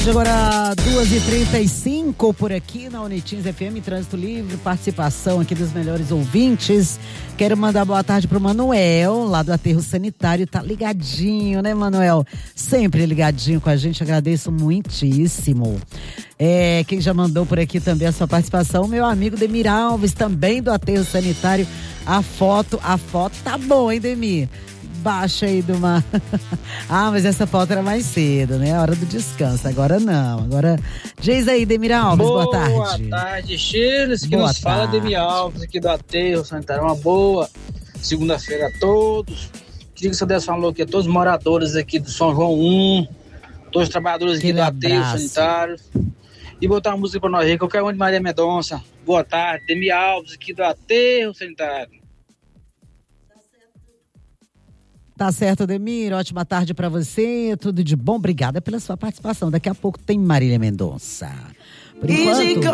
Agora 2h35 por aqui na Unitins FM, Trânsito Livre, participação aqui dos melhores ouvintes. Quero mandar boa tarde pro Manuel, lá do Aterro Sanitário, tá ligadinho, né, Manuel? Sempre ligadinho com a gente, agradeço muitíssimo. Quem já mandou por aqui também a sua participação, meu amigo Demir Alves, também do Aterro Sanitário. A foto tá boa, hein, Demir? Baixa aí de uma... mas essa foto era mais cedo, né? A hora do descanso. Agora não. Agora, diz aí, Demir Alves, boa tarde. Boa tarde, Chiles, que nos fala Demir Alves aqui do Aterro Sanitário. Uma boa segunda-feira a todos. Queria que você desse um alô aqui a todos os moradores aqui do São João 1, todos os trabalhadores aqui do Aterro Sanitário. E botar uma música pra nós aí, qualquer um de Maria Mendonça. Boa tarde, Demir Alves aqui do Aterro Sanitário. Tá certo, Demir, ótima tarde pra você, tudo de bom, obrigada pela sua participação. Daqui a pouco tem Marília Mendonça. Por enquanto...